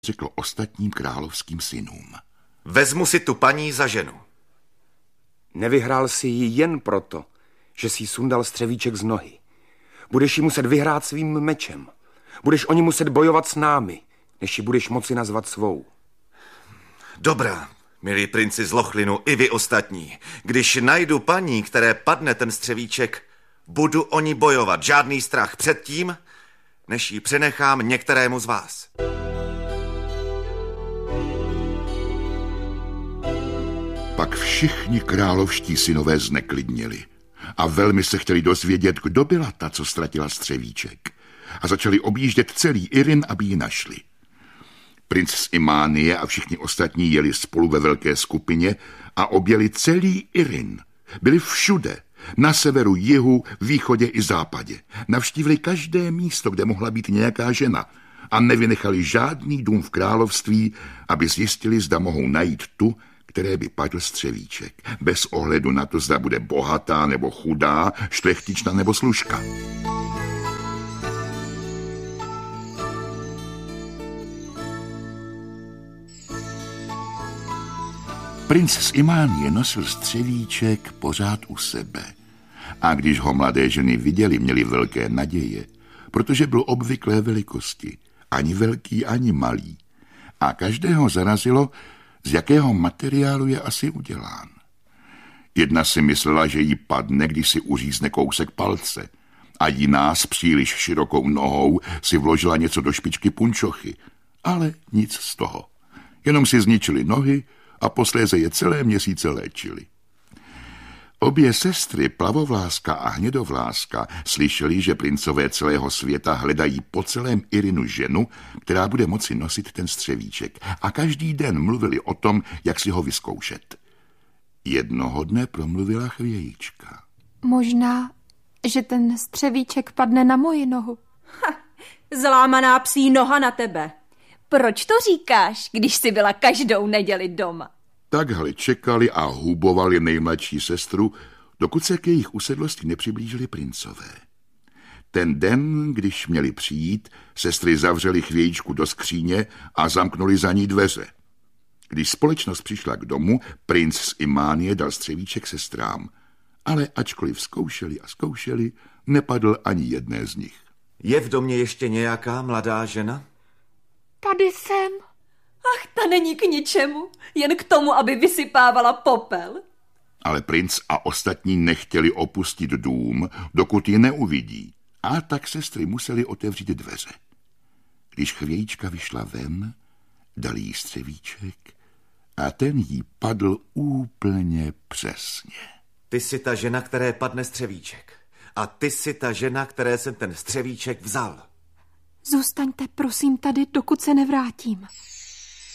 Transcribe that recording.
řekl ostatním královským synům. Vezmu si tu paní za ženu. Nevyhrál si ji jen proto, že si sundal střevíček z nohy. Budeš ji muset vyhrát svým mečem. Budeš o ní muset bojovat s námi, než ji budeš moci nazvat svou. Dobrá, milí princi z Lochlinu, i vy ostatní. Když najdu paní, které padne ten střevíček, budu o ní bojovat. Žádný strach před tím, než ji přenechám některému z vás. Pak všichni královští synové zneklidněli a velmi se chtěli dozvědět, kdo byla ta, co ztratila střevíček. A začali objíždět celý Irin, aby ji našli. Princ z Imánie a všichni ostatní jeli spolu ve velké skupině a objeli celý Irin. Byli všude, na severu, jihu, východě i západě. Navštívili každé místo, kde mohla být nějaká žena a nevynechali žádný dům v království, aby zjistili, zda mohou najít tu, které by padl střevíček, bez ohledu na to, zda bude bohatá nebo chudá, šlechtična nebo služka. Princ z Imánie nosil střevíček pořád u sebe. A když ho mladé ženy viděli, měli velké naděje, protože byl obvyklé velikosti, ani velký, ani malý. A každého zarazilo, z jakého materiálu je asi udělán. Jedna si myslela, že jí padne, když si uřízne kousek palce, a jiná s příliš širokou nohou si vložila něco do špičky punčochy, ale nic z toho. Jenom si zničili nohy a posléze je celé měsíce léčili. Obě sestry, Plavovláska a Hnědovláska, slyšeli, že princové celého světa hledají po celém Irinu ženu, která bude moci nosit ten střevíček, a každý den mluvili o tom, jak si ho vyzkoušet. Jednoho dne promluvila Chvějíčka. Možná, že ten střevíček padne na moji nohu. Zlámaná psí noha na tebe. Proč to říkáš, když jsi byla každou neděli doma? Takhle čekali a hubovali nejmladší sestru, dokud se k jejich usedlosti nepřiblížili princové. Ten den, když měli přijít, sestry zavřely Chvějíčku do skříně a zamknuli za ní dveře. Když společnost přišla k domu, princ z Imánie dal střevíček sestrám, ale ačkoliv zkoušeli a zkoušeli, nepadl ani jedné z nich. Je v domě ještě nějaká mladá žena? Tady jsem. Ach, ta není k ničemu, jen k tomu, aby vysypávala popel. Ale princ a ostatní nechtěli opustit dům, dokud ji neuvidí, a tak sestry museli otevřít dveře. Když Chvějíčka vyšla ven, dal jí střevíček a ten jí padl úplně přesně. Ty jsi ta žena, které padne střevíček. A ty jsi ta žena, které jsem ten střevíček vzal. Zůstaňte, prosím, tady, dokud se nevrátím.